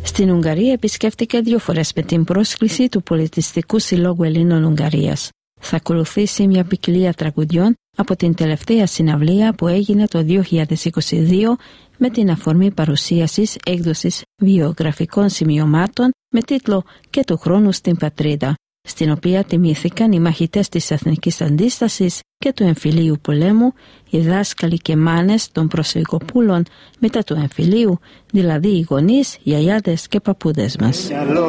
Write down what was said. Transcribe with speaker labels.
Speaker 1: Στην Ουγγαρία επισκέφτηκε 2 φορές με την πρόσκληση του Πολιτιστικού Συλλόγου Ελλήνων Ουγγαρίας. Θα ακολουθήσει μια ποικιλία τραγουδιών από την τελευταία συναυλία που έγινε το 2022 με την αφορμή παρουσίασης έκδοσης βιογραφικών σημειωμάτων με τίτλο «Και του χρόνου στην πατρίδα», στην οποία τιμήθηκαν οι μαχητές της Εθνικής Αντίστασης και του εμφυλίου πολέμου, οι δάσκαλοι και μάνες των προσφυγοπούλων μετά του εμφυλίου, δηλαδή οι γονείς, γιαγιάδες και παππούδες μας.